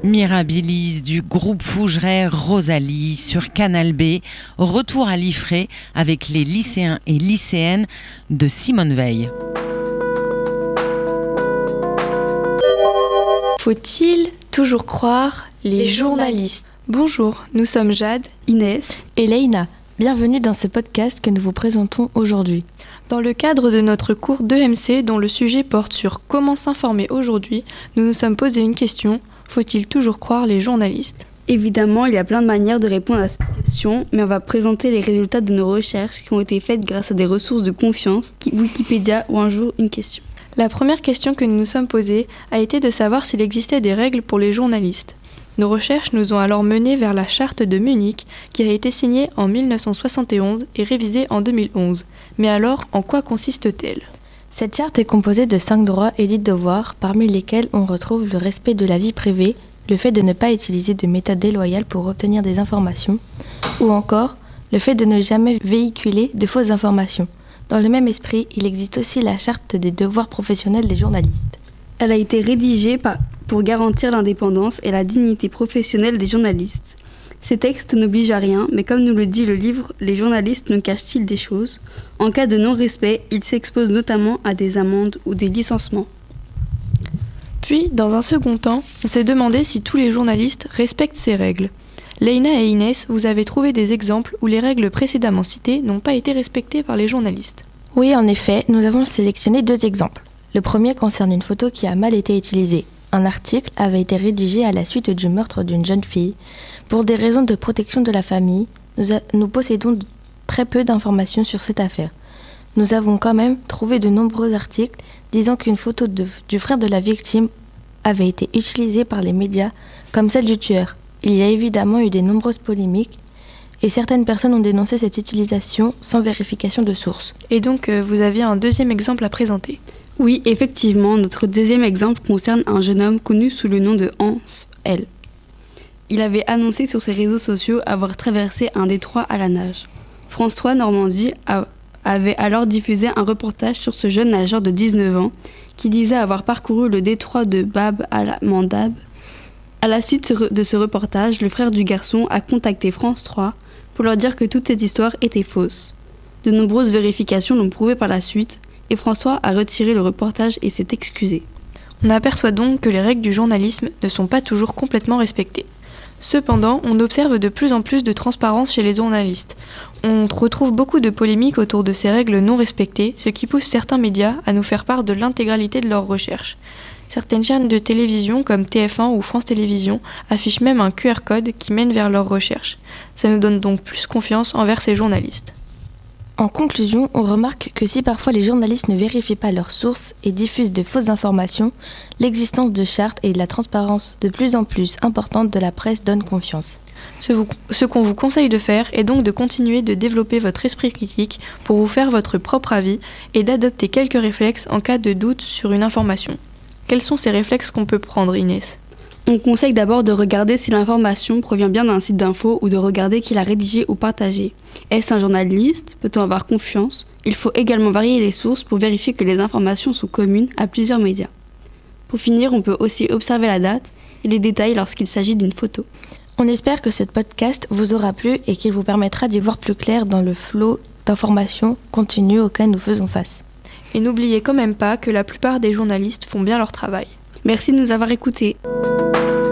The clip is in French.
Mirabilis du groupe Fougeray Rosalie sur Canal B. Retour à l'Ifré avec les lycéens et lycéennes de Simone Veil. Faut-il toujours croire les journalistes ? Bonjour, nous sommes Jade, Inès et Leïna. Bienvenue dans ce podcast que nous vous présentons aujourd'hui. Dans le cadre de notre cours d'EMC dont le sujet porte sur comment s'informer aujourd'hui, nous nous sommes posé une question, faut-il toujours croire les journalistes ? Évidemment, il y a plein de manières de répondre à cette question, mais on va présenter les résultats de nos recherches qui ont été faites grâce à des ressources de confiance, Wikipédia ou un jour une question. La première question que nous nous sommes posée a été de savoir s'il existait des règles pour les journalistes. Nos recherches nous ont alors menés vers la charte de Munich qui a été signée en 1971 et révisée en 2011. Mais alors, en quoi consiste-t-elle ? Cette charte est composée de 5 droits et 10 devoirs, parmi lesquels on retrouve le respect de la vie privée, le fait de ne pas utiliser de méthodes déloyales pour obtenir des informations, ou encore le fait de ne jamais véhiculer de fausses informations. Dans le même esprit, il existe aussi la charte des devoirs professionnels des journalistes. Elle a été rédigée pour garantir l'indépendance et la dignité professionnelle des journalistes. Ces textes n'obligent à rien, mais comme nous le dit le livre « Les journalistes nous cachent-ils des choses ?», en cas de non-respect, ils s'exposent notamment à des amendes ou des licenciements. Puis, dans un second temps, on s'est demandé si tous les journalistes respectent ces règles. Leïna et Inès, vous avez trouvé des exemples où les règles précédemment citées n'ont pas été respectées par les journalistes. Oui, en effet, nous avons sélectionné 2 exemples. Le premier concerne une photo qui a mal été utilisée. Un article avait été rédigé à la suite du meurtre d'une jeune fille. Pour des raisons de protection de la famille, nous possédons très peu d'informations sur cette affaire. Nous avons quand même trouvé de nombreux articles disant qu'une photo du frère de la victime avait été utilisée par les médias comme celle du tueur. Il y a évidemment eu de nombreuses polémiques et certaines personnes ont dénoncé cette utilisation sans vérification de source. Et donc, vous aviez un deuxième exemple à présenter ? Oui, effectivement, notre deuxième exemple concerne un jeune homme connu sous le nom de Hans L. Il avait annoncé sur ses réseaux sociaux avoir traversé un détroit à la nage. France 3 Normandie avait alors diffusé un reportage sur ce jeune nageur de 19 ans qui disait avoir parcouru le détroit de Bab al-Mandab. À la suite de ce reportage, le frère du garçon a contacté France 3 pour leur dire que toute cette histoire était fausse. De nombreuses vérifications l'ont prouvé par la suite et François a retiré le reportage et s'est excusé. On aperçoit donc que les règles du journalisme ne sont pas toujours complètement respectées. Cependant, on observe de plus en plus de transparence chez les journalistes. On retrouve beaucoup de polémiques autour de ces règles non respectées, ce qui pousse certains médias à nous faire part de l'intégralité de leurs recherches. Certaines chaînes de télévision comme TF1 ou France Télévisions affichent même un QR code qui mène vers leurs recherches. Ça nous donne donc plus confiance envers ces journalistes. En conclusion, on remarque que si parfois les journalistes ne vérifient pas leurs sources et diffusent de fausses informations, l'existence de chartes et de la transparence de plus en plus importante de la presse donne confiance. Ce qu'on vous conseille de faire est donc de continuer de développer votre esprit critique pour vous faire votre propre avis et d'adopter quelques réflexes en cas de doute sur une information. Quels sont ces réflexes qu'on peut prendre, Inès ? On conseille d'abord de regarder si l'information provient bien d'un site d'info ou de regarder qui l'a rédigé ou partagé. Est-ce un journaliste ? Peut-on avoir confiance ? Il faut également varier les sources pour vérifier que les informations sont communes à plusieurs médias. Pour finir, on peut aussi observer la date et les détails lorsqu'il s'agit d'une photo. On espère que ce podcast vous aura plu et qu'il vous permettra d'y voir plus clair dans le flot d'informations continues auxquelles nous faisons face. Et n'oubliez quand même pas que la plupart des journalistes font bien leur travail. Merci de nous avoir écoutés.